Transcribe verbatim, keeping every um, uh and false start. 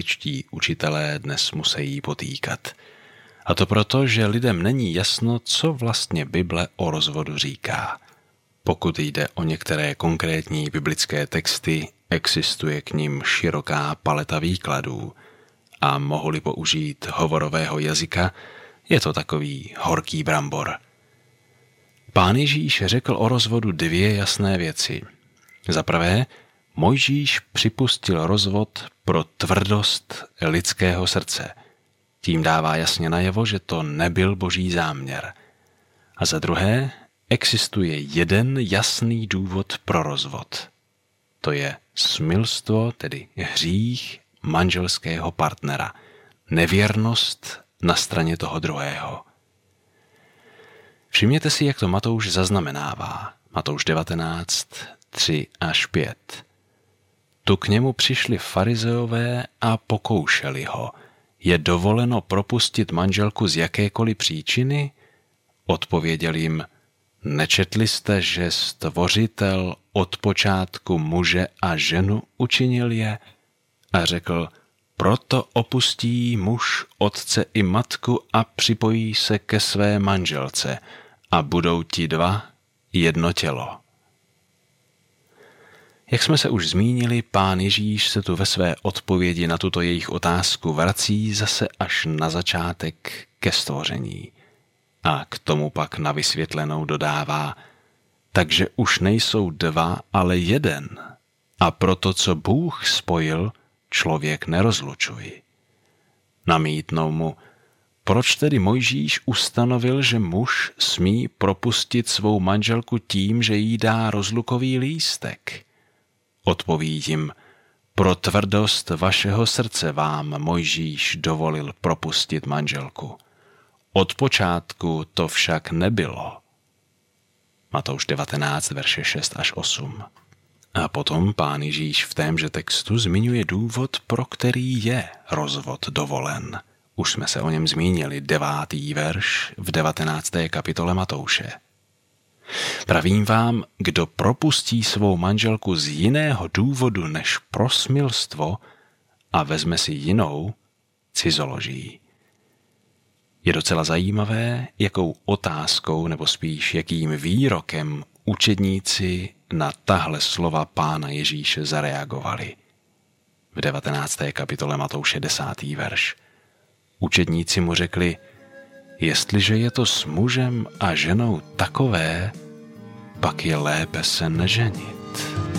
bibličtí učitelé dnes musí potýkat. A to proto, že lidem není jasno, co vlastně Bible o rozvodu říká. Pokud jde o některé konkrétní biblické texty, existuje k nim široká paleta výkladů a mohli použít hovorového jazyka, je to takový horký brambor. Pán Ježíš řekl o rozvodu dvě jasné věci. Za prvé, Mojžíš připustil rozvod pro tvrdost lidského srdce. Tím dává jasně najevo, že to nebyl boží záměr. A za druhé, existuje jeden jasný důvod pro rozvod. To je smilstvo, tedy hřích manželského partnera, nevěrnost na straně toho druhého. Všimněte si, jak to Matouš zaznamenává. Matouš devatenáct, tři až pět. Tu k němu přišli farizeové a pokoušeli ho. Je dovoleno propustit manželku z jakékoliv příčiny? Odpověděl jim, nečetli jste, že Stvořitel od počátku muže a ženu učinil je? A řekl, proto opustí muž otce i matku a připojí se ke své manželce a budou ti dva jedno tělo. Jak jsme se už zmínili, Pán Ježíš se tu ve své odpovědi na tuto jejich otázku vrací zase až na začátek ke stvoření. A k tomu pak na vysvětlenou dodává, takže už nejsou dva, ale jeden. A proto, co Bůh spojil, člověk nerozlučuj. Namítnou mu, proč tedy Mojžíš ustanovil, že muž smí propustit svou manželku tím, že jí dá rozlukový lístek? Odpoví jim, pro tvrdost vašeho srdce vám Mojžíš dovolil propustit manželku. Od počátku to však nebylo. Matouš devatenáct, verše šest až osm. A potom Pán Ježíš v témže textu zmiňuje důvod, pro který je rozvod dovolen. Už jsme se o něm zmínili, devátý verš v devatenácté kapitole Matouše. Pravím vám, kdo propustí svou manželku z jiného důvodu než pro smilstvo a vezme si jinou, cizoloží. Je docela zajímavé, jakou otázkou, nebo spíš jakým výrokem učedníci na tahle slova Pána Ježíše zareagovali. V devatenácté kapitole Matouše desátý verš. Učedníci mu řekli, jestliže je to s mužem a ženou takové, pak je lépe se neženit.